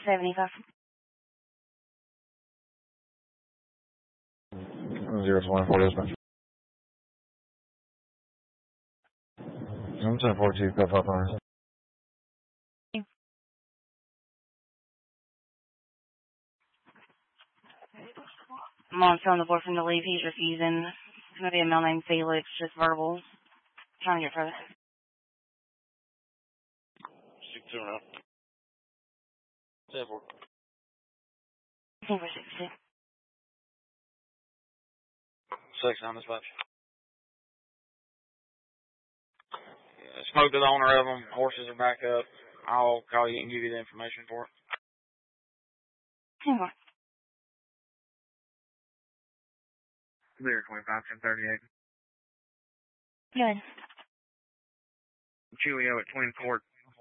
75. 024 dispatch. I'm 1042, go 500. Mom's telling the boyfriend to leave. He's refusing. It's going to be a male named Felix, just verbal. Trying to get further. 6 around. 10 4. 10-4-6-2. 6 on dispatch. Spoke to the owner of them. Horses are back up. I'll call you and give you the information for it. 10-4. 25, 1038. Good. Julio at Twin Court.